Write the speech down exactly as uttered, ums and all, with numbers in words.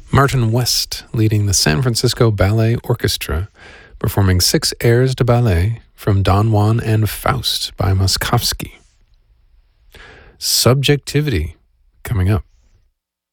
Martin West leading the San Francisco Ballet Orchestra, performing six airs de ballet from Don Juan and Faust by Moszkowski. Subjectivity